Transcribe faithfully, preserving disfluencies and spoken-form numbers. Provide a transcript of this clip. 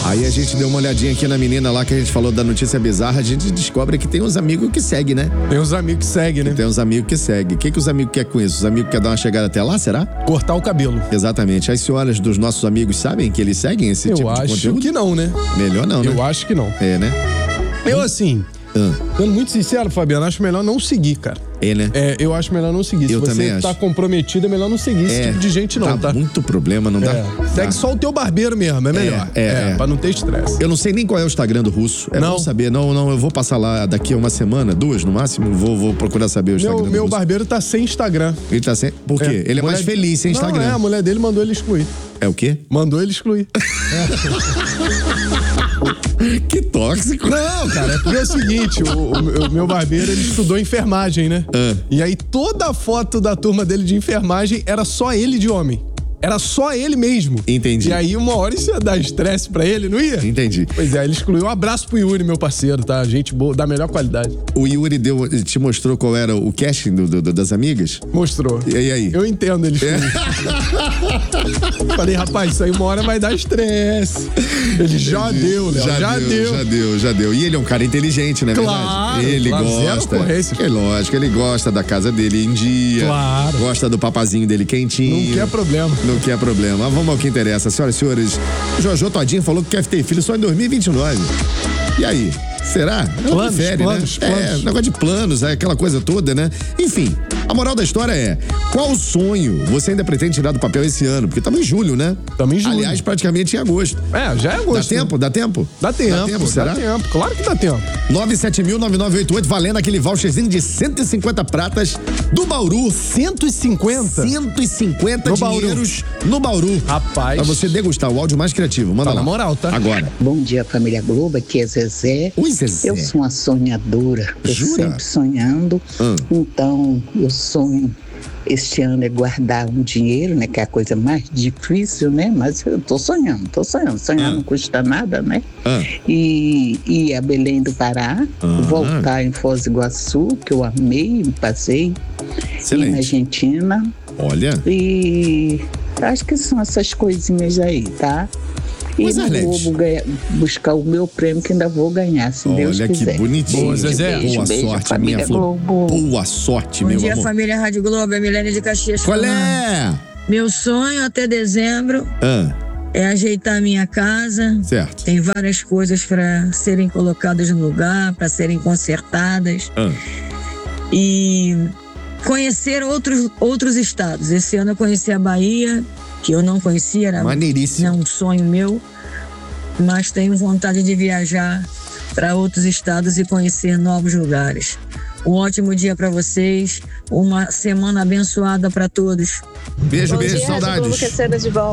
Aí a gente deu uma olhadinha aqui na menina lá que a gente falou da notícia bizarra, a gente descobre que tem uns amigos que seguem, né? Tem uns amigos que seguem, né? Tem uns amigos que seguem. O que, que os amigos querem com isso? Os amigos querem dar uma chegada até lá, será? Cortar o cabelo. Exatamente. As senhoras dos nossos amigos sabem que eles seguem esse Eu tipo de acho conteúdo? que não, né? Melhor não, né? Eu acho que não. É, né? Eu, assim, Ah. sendo muito sincero, Fabiano, acho melhor não seguir, cara. É, né? É, eu acho melhor não seguir. Eu Se também você tá acho. comprometido, é melhor não seguir esse É, tipo de gente, não, tá? tá? muito problema, não dá? É. Segue Tá. só o teu barbeiro mesmo, é melhor. É, é, é. Pra não ter estresse. Eu não sei nem qual é o Instagram do Russo. É Não. bom saber. Não, não, eu vou passar lá daqui a uma semana, duas no máximo. Vou, vou procurar saber o Instagram Meu, do meu Russo. barbeiro tá sem Instagram. Ele tá sem... Por quê? É. Ele é mais Mulher- feliz sem Instagram. Não, é, a mulher dele mandou ele excluir. É o quê? Mandou ele excluir. Que tóxico. Não, cara, é porque é o seguinte, o, o- o meu barbeiro, ele estudou enfermagem, né? Ah. E aí toda a foto da turma dele de enfermagem era só ele de homem. Era só ele mesmo. Entendi. E aí uma hora isso ia dar estresse pra ele, não ia? Entendi. Pois é, ele excluiu. Um abraço pro Yuri, meu parceiro, tá? Gente boa, da melhor qualidade. O Yuri deu, te mostrou qual era o casting do, do- das amigas? Mostrou. E aí? aí? Eu entendo ele excluir. Falei, rapaz, isso aí uma hora vai dar estresse. Ele já deu, Léo, já, já deu. Já deu, já deu. E ele é um cara inteligente, né? Claro, Ele claro, zero gosta. ocorrência. É lógico, ele gosta da casa dele em dia. Claro. Gosta do papazinho dele quentinho. Não quer problema. Não quer problema. Mas vamos ao que interessa. Senhoras e senhores, o Jojo Todinho falou que quer ter filho só em dois mil e vinte e nove. E aí? Será? Ela Planos, prefere, planos, né? planos. É, negócio de planos, é aquela coisa toda, né? Enfim, a moral da história é: qual sonho você ainda pretende tirar do papel esse ano? Porque estamos em julho, né? Tamo em julho. Aliás, praticamente em agosto. É, já é Dá agosto. né? tempo? Dá tempo? Dá tempo, Dá tempo, será? Dá tempo, claro que dá tempo. nove sete mil, nove nove oito oito, valendo aquele voucherzinho de cento e cinquenta pratas do Bauru. cento e cinquenta? cento e cinquenta No Bauru. dinheiros no Bauru. Rapaz. Pra você degustar o áudio mais criativo. Manda Tá lá. na moral, tá? Agora. Bom dia, família Globo, aqui é Zezé. Oi, Zezé. Eu sou uma sonhadora, tô Jura? sempre sonhando. Hum. Então, eu sonho este ano é guardar um dinheiro, né? Que é a coisa mais difícil, né? Mas eu tô sonhando, tô sonhando. Sonhar Ah. não custa nada, né? Ah. E ir a Belém do Pará, Ah. voltar em Foz do Iguaçu, que eu amei, passei. Ir na Excelente. Argentina. Olha. E acho que são essas coisinhas aí, tá? E Coisa no leve. Globo ganha- buscar o meu prêmio que ainda vou ganhar, se Deus Olha quiser. que bonitinho. Boa, Zezé. Beijo, Boa beijo, sorte, família minha flor. Globo. Boa sorte, Bom meu dia, amor. família Rádio Globo, é Milene de Caxias. Qual falando. é? Meu sonho até dezembro Ah, é ajeitar minha casa. certo. Tem várias coisas para serem colocadas no lugar, para serem consertadas. Ah, E conhecer outros, outros estados. Esse ano eu conheci a Bahia, que eu não conhecia, era maneiríssimo. não um sonho meu. Mas tenho vontade de viajar para outros estados e conhecer novos lugares. Um ótimo dia para vocês, uma semana abençoada para todos. Beijo, Bom beijo, dia, Rádio Globo, saudades. que é cedo de volta.